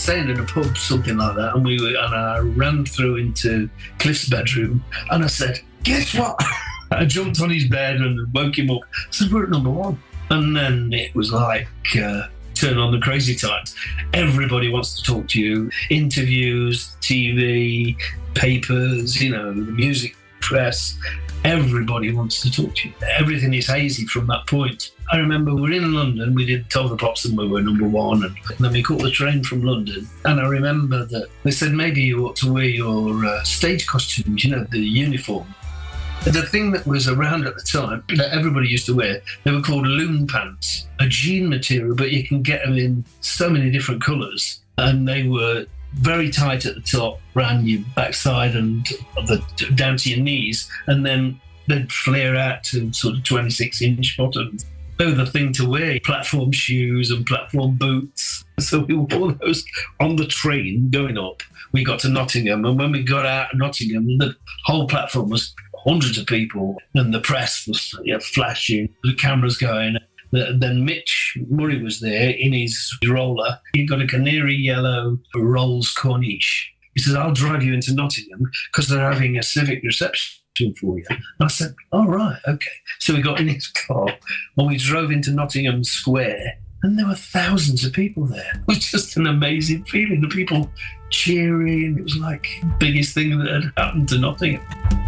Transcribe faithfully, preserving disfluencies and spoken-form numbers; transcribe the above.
staying in a pub, something like that, and we were, and I ran through into Cliff's bedroom, and I said, "Guess what?" I jumped on his bed and woke him up. I said, "We're at number one." And then it was like, uh, turn on the crazy times. Everybody wants to talk to you. Interviews, T V, papers, you know, the music press. Everybody wants to talk to you. Everything is hazy from that point. I remember we were in London, we did Tell the Pops and we were number one, and then we caught the train from London, and I remember that they said maybe you ought to wear your uh, stage costumes, you know, the uniform. The thing that was around at the time that everybody used to wear, they were called loon pants, a jean material, but you can get them in so many different colours, and they were very tight at the top, round your backside and the, down to your knees, and then they'd flare out to sort of twenty-six inch bottoms. They were the thing to wear, platform shoes and platform boots. So we wore those on the train going up. We got to Nottingham, and when we got out of Nottingham, the whole platform was hundreds of people, and the press was you know, flashing, the cameras going. Then Mitch Murray was there in his roller. He got a canary yellow Rolls Corniche. He said, "I'll drive you into Nottingham because they're having a civic reception for you." And I said, "All right, okay." So we got in his car and we drove into Nottingham Square, and there were thousands of people there. It was just an amazing feeling. The people cheering. It was like the biggest thing that had happened to Nottingham.